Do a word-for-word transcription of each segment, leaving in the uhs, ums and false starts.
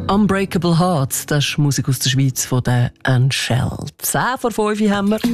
Unbreakable Hearts, das ist Musik aus der Schweiz von der Unshelled. zehn vor fünf haben wir.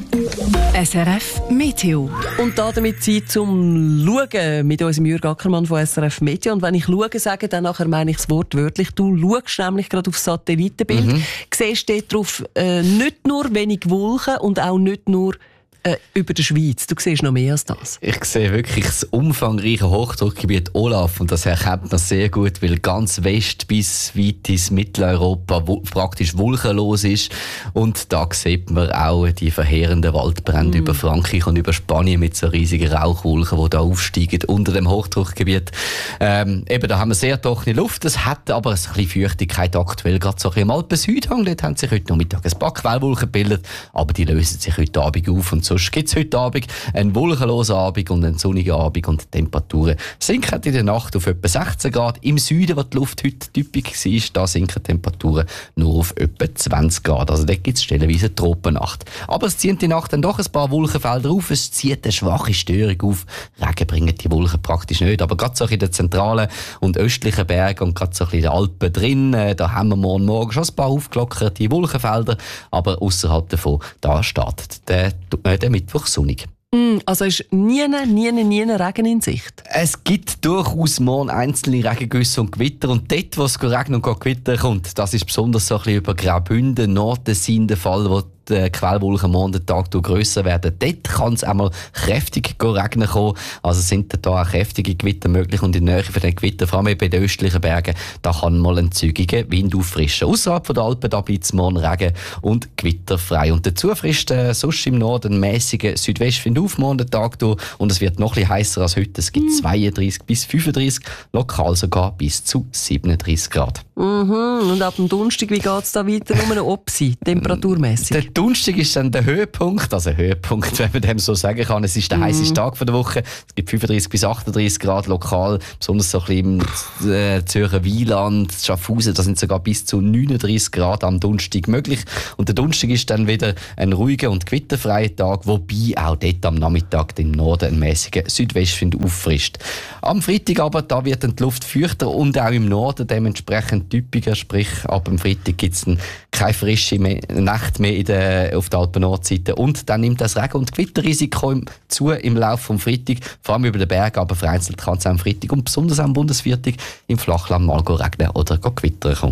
S R F Meteo. Und damit Zeit zum Schauen mit unserem Jürg Ackermann von S R F Meteo. Und wenn ich «schauen» sage, dann nachher meine ich das Wort wörtlich. Du schaust nämlich gerade auf das Satellitenbild. Mhm. Siehst dort drauf äh, nicht nur wenig Wolken und auch nicht nur Äh, über der Schweiz. Du siehst noch mehr als das. Ich sehe wirklich das umfangreiche Hochdruckgebiet Olaf und das erkennt man sehr gut, weil ganz West bis weit ins Mitteleuropa wo, praktisch wolkenlos ist. Und da sieht man auch die verheerenden Waldbrände mm. über Frankreich und über Spanien mit so riesigen Rauchwolken, die da aufsteigen unter dem Hochdruckgebiet. Ähm, eben, da haben wir sehr trockene Luft. Es hat aber ein bisschen Feuchtigkeit aktuell, gerade so ein bisschen im Alpen-Südhang. Dort haben sich heute Nachmittag ein paar Quellwolken gebildet, aber die lösen sich heute Abend auf und sonst gibt es heute Abend einen wolkenlosen Abend und einen sonnigen Abend und die Temperaturen sinken in der Nacht auf etwa sechzehn Grad. Im Süden, wo die Luft heute typisch war, da sinken die Temperaturen nur auf etwa zwanzig Grad. Also dort gibt es stellenweise eine Tropennacht. Aber es zieht die Nacht dann doch ein paar Wolkenfelder auf. Es zieht eine schwache Störung auf. Regen bringen die Wolken praktisch nicht. Aber gerade so in den zentralen und östlichen Bergen und gerade so in den Alpen drin, da haben wir morgen Morgen schon ein paar aufgelockerte Wolkenfelder. Aber außerhalb davon, da startet der, der Mittwoch sonnig. Mm, also ist nie, nie, nie Regen in Sicht? Es gibt durchaus morgen einzelne Regengüsse und Gewitter. Und dort, wo es regnen und Gewitter kommt, das ist besonders so ein bisschen über Graubünden, Nordtessin der Fall, wo die Quellwolken morgen den Tag grösser werden. Dort kann es einmal kräftig regnen kommen. Also sind da auch kräftige Gewitter möglich. Und in der Nähe von den Gewittern, vor allem bei den östlichen Bergen, da kann mal ein zügiger Wind auffrischen. Außerhalb der Alpen da bleibt es morgen Regen und gewitterfrei. Und dazu frisst äh, sonst im Norden ein mäßiger Südwestwind auf morgen den Tag durch. Und es wird noch ein bisschen heißer als heute. Es gibt mm. zweiunddreißig bis fünfunddreißig, lokal sogar bis zu siebenunddreißig Grad. Mhm. Und ab dem Donnerstag, wie geht es da weiter? Nur noch ob sie, temperaturmässig? Der Donnerstag ist dann der Höhepunkt, also Höhepunkt, wenn man dem so sagen kann. Es ist der mm. heißeste Tag der Woche. Es gibt fünfunddreißig bis achtunddreißig Grad lokal, besonders so ein bisschen im äh, Zürcher Wieland, Schaffhausen, da sind sogar bis zu neununddreißig Grad am Donnerstag möglich. Und der Donnerstag ist dann wieder ein ruhiger und gewitterfreier Tag, wobei auch dort am Nachmittag im Norden ein mäßiger Südwestwind auffrischt. Am Freitag aber, da wird dann die Luft feuchter und auch im Norden dementsprechend typischer, sprich ab dem Freitag gibt es keine frische mehr, Nacht mehr in der, auf der Alpen-Nordseite und dann nimmt das Regen- und Gewitterrisiko zu im Laufe des Freitag, vor allem über den Bergen, aber vereinzelt kann es am Freitag und besonders am Bundesviertag im Flachland mal regnen oder gewittern kommen.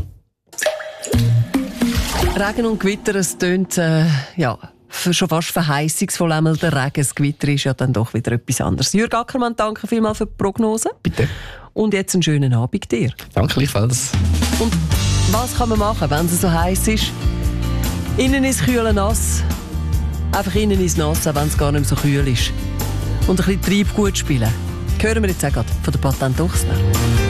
Regen und Gewitter, es tönt äh, ja, schon fast verheißungsvoll. Einmal der Regen, das Gewitter ist ja dann doch wieder etwas anderes. Jürg Ackermann, danke vielmals für die Prognose. Bitte. Und jetzt einen schönen Abend dir. Danke gleichfalls. Und was kann man machen, wenn es so heiß ist? Innen ist kühl nass. Einfach innen ist nass, auch wenn es gar nicht mehr so kühl ist. Und ein bisschen Treibgut spielen. Hören wir jetzt auch gerade von der Patent Ochsner.